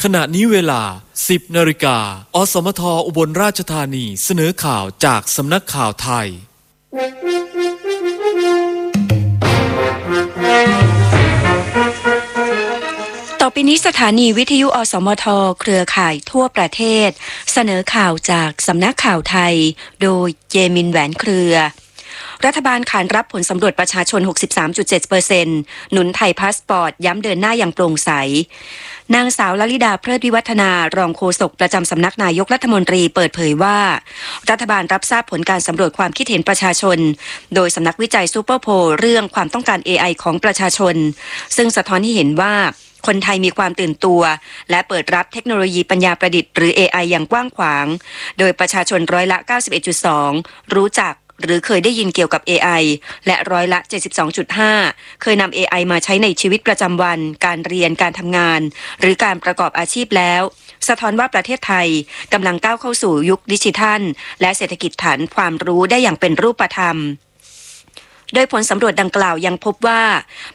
ณะนี้เวลา 10 นาฬิกาอสมทอุบลราชธานีเสนอข่าวจากสำนักข่าวไทยต่อไปนี้สถานีวิทยุอสมทเครือข่ายทั่วประเทศเสนอข่าวจากสำนักข่าวไทยโดยเจมินแหวนเครือรัฐบาลขานรับผลสำรวจประชาชน 63.7% หนุนไทยพาสปอร์ตย้ำเดินหน้าอย่างโปร่งใสนางสาวลลิดาเพลิดวิวัฒนารองโฆษกประจำสำนักนายกรัฐมนตรีเปิดเผยว่ารัฐบาลรับทราบผลการสำรวจความคิดเห็นประชาชนโดยสำนักวิจัยซูเปอร์โพลเรื่องความต้องการ AI ของประชาชนซึ่งสะท้อนให้เห็นว่าคนไทยมีความตื่นตัวและเปิดรับเทคโนโลยีปัญญาประดิษฐ์หรือ AI อย่างกว้างขวางโดยประชาชนร้อยละ 91.2 รู้จักหรือเคยได้ยินเกี่ยวกับ AI และร้อยละ 72.5 เคยนำ AI มาใช้ในชีวิตประจำวันการเรียนการทำงานหรือการประกอบอาชีพแล้วสะท้อนว่าประเทศไทยกำลังก้าวเข้าสู่ยุคดิจิทัลและเศรษฐกิจฐานความรู้ได้อย่างเป็นรูปธรรมโดยผลสำรวจดังกล่าวยังพบว่า